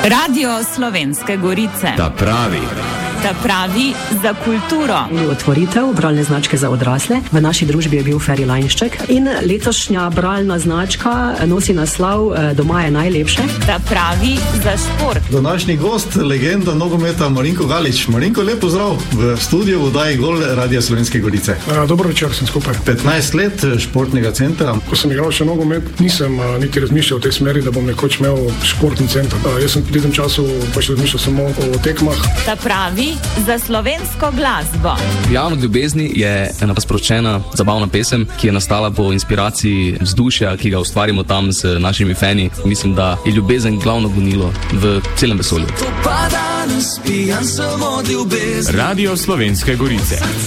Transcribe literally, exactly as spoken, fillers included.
Radio Slovenske Gorice. Ta pravi. Ta pravi za kulturo. Otvoritev bralne značke za odrasle. V naši družbi je bil Ferilanšček in letošnja bralna značka nosi naslov Doma je najlepše. Ta pravi za šport. Današnji gost, legenda nogometa Marinko Galič. Marinko, lep pozdrav v studiu v oddaji Gol Radia Slovenske Gorice. A, dobro večer, sem skupaj. petnajst let športnega centra. Ko sem igral še nogomet, nisem a, niti razmišljal v tej smeri, da bom nekoč imel športni center. A, jaz sem v tem času pač razmišljal samo o tekmah. Ta pravi za slovensko glasbo. Javno ljubezni je ena sproščena, zabavna pesem, ki je nastala po inspiraciji vzdušja, ki ga ustvarimo tam z našimi fani. Mislim, da je ljubezen glavno gonilo v celem vesolju. Radio Slovenske Gorice.